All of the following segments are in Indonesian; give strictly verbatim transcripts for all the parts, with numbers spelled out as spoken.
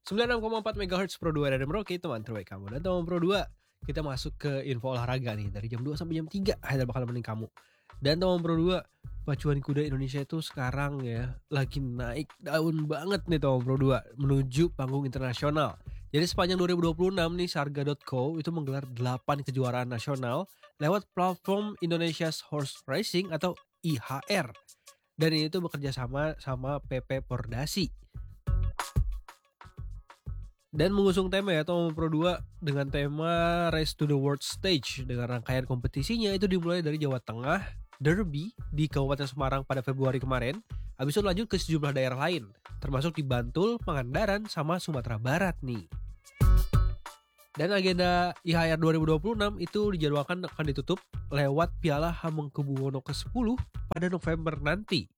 sembilan puluh enam koma empat megahertz Pro dua dari Merauke, teman terbaik kamu. Dan teman Pro dua, kita masuk ke info olahraga nih. Dari jam dua sampai jam tiga, Haidar bakal nemenin kamu. Dan teman Pro dua, pacuan kuda Indonesia itu sekarang ya lagi naik daun banget nih teman Pro dua, menuju panggung internasional. Jadi sepanjang dua ribu dua puluh enam nih Sarga dot co itu menggelar delapan kejuaraan nasional lewat platform Indonesia's Horse Racing atau I H R. Dan ini tuh bekerja sama sama P P Pordasi. Dan mengusung tema ya Tomo Pro dua dengan tema Race to the World Stage, dengan rangkaian kompetisinya itu dimulai dari Jawa Tengah, Derby di Kabupaten Semarang pada Februari kemarin. Habis itu lanjut ke sejumlah daerah lain, termasuk di Bantul, Pangandaran, sama Sumatera Barat nih. Dan agenda I H R dua ribu dua puluh enam itu dijadwalkan akan ditutup lewat Piala Hamengkubuwono ke sepuluh pada November nanti.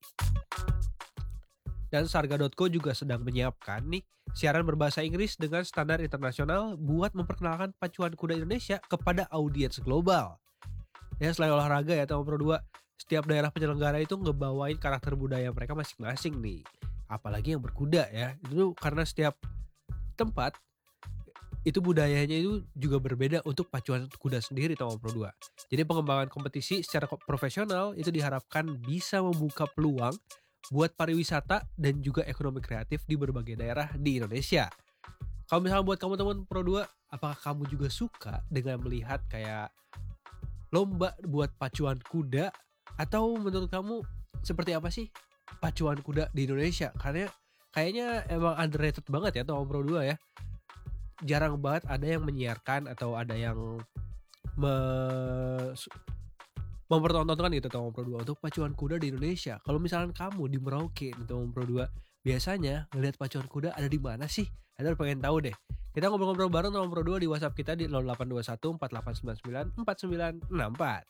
Dan Sarga dot co juga sedang menyiapkan nih siaran berbahasa Inggris dengan standar internasional buat memperkenalkan pacuan kuda Indonesia kepada audiens global. Ya selain olahraga ya Tomo Pro dua, setiap daerah penyelenggara itu ngebawain karakter budaya mereka masing-masing nih. Apalagi yang berkuda ya, itu karena setiap tempat itu budayanya itu juga berbeda untuk pacuan kuda sendiri Tomo Pro dua. Jadi pengembangan kompetisi secara profesional itu diharapkan bisa membuka peluang buat pariwisata dan juga ekonomi kreatif di berbagai daerah di Indonesia. Kalau misalnya buat kamu teman Pro dua, apakah kamu juga suka dengan melihat kayak lomba buat pacuan kuda, atau menurut kamu seperti apa sih pacuan kuda di Indonesia? Karena kayaknya emang underrated banget ya Tomo Pro dua ya. Jarang banget ada yang menyiarkan atau ada yang me mempertontonkan gitu Tomo Pro dua untuk pacuan kuda di Indonesia. Kalau misalkan kamu di Merauke nih Tomo Pro dua, biasanya ngelihat pacuan kuda ada di mana sih? Ada pengen tahu deh. Kita ngobrol-ngobrol bareng Tomo Pro dua di WhatsApp kita di nol delapan dua satu empat delapan sembilan sembilan empat sembilan enam empat.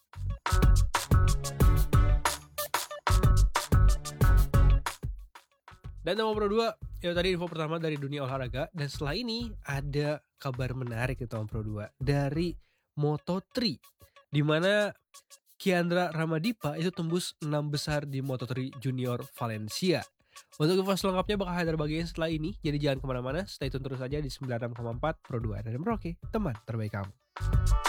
Dan Tomo Pro dua, ya tadi info pertama dari dunia olahraga. Dan setelah ini ada kabar menarik nih Tomo Pro dua dari Moto tiga, di mana Kiandra Ramadipa itu tembus enam besar di Moto tiga Junior Valencia. Untuk info selengkapnya bakal Haidar bagiin setelah ini, jadi jangan kemana-mana, stay tune terus aja di sembilan puluh enam koma empat Pro dua dari Merauke, teman terbaik kamu.